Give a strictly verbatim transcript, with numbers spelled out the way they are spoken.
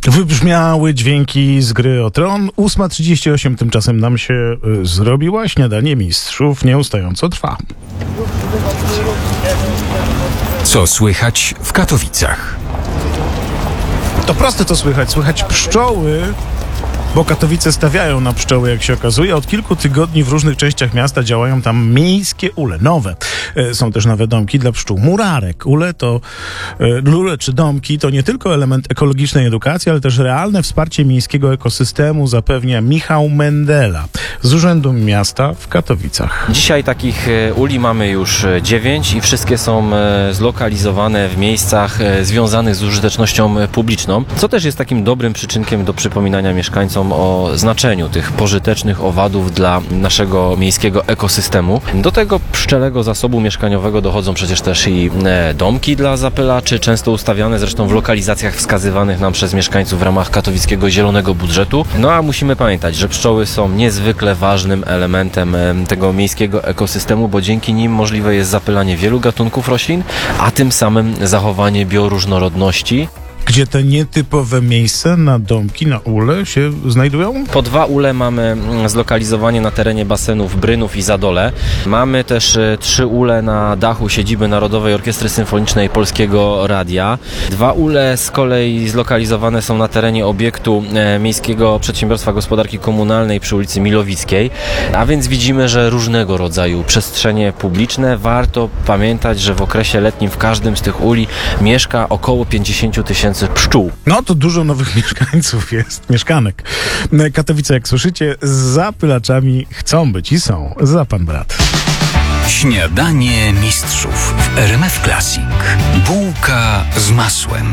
Wybrzmiały dźwięki z gry o Tron. ósma trzydzieści osiem tymczasem nam się y, zrobiła. Śniadanie mistrzów nieustająco trwa. Co słychać w Katowicach? To proste, co słychać. Słychać pszczoły, bo Katowice stawiają na pszczoły, jak się okazuje. Od kilku tygodni w różnych częściach miasta działają tam miejskie ule, nowe. E, są też nowe domki dla pszczół. Murarek. Ule to, e, ule czy domki to nie tylko element ekologicznej edukacji, ale też realne wsparcie miejskiego ekosystemu, zapewnia Michał Mendela z Urzędu Miasta w Katowicach. Dzisiaj takich uli mamy już dziewięć i wszystkie są zlokalizowane w miejscach związanych z użytecznością publiczną, co też jest takim dobrym przyczynkiem do przypominania mieszkańcom o znaczeniu tych pożytecznych owadów dla naszego miejskiego ekosystemu. Do tego pszczelego zasobu mieszkaniowego dochodzą przecież też i domki dla zapylaczy, często ustawiane zresztą w lokalizacjach wskazywanych nam przez mieszkańców w ramach katowickiego zielonego budżetu. No a musimy pamiętać, że pszczoły są niezwykle ważnym elementem tego miejskiego ekosystemu, bo dzięki nim możliwe jest zapylanie wielu gatunków roślin, a tym samym zachowanie bioróżnorodności. Gdzie te nietypowe miejsca na domki, na ule się znajdują? Po dwa ule mamy zlokalizowanie na terenie basenów Brynów i Zadole. Mamy też trzy ule na dachu siedziby Narodowej Orkiestry Symfonicznej Polskiego Radia. Dwa ule z kolei zlokalizowane są na terenie obiektu Miejskiego Przedsiębiorstwa Gospodarki Komunalnej przy ulicy Milowickiej. A więc widzimy, że różnego rodzaju przestrzenie publiczne. Warto pamiętać, że w okresie letnim w każdym z tych uli mieszka około pięćdziesiąt tysięcy pszczół. No to dużo nowych mieszkańców jest, mieszkanek. Katowice, jak słyszycie, z zapylaczami chcą być i są. Za pan brat. Śniadanie mistrzów w R M F Classic. Bułka z masłem.